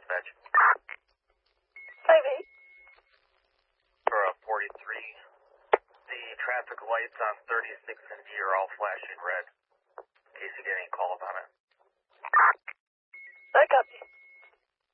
dispatch. 5-8. For 43. The traffic lights on 36 and D are all flashing red. In case you get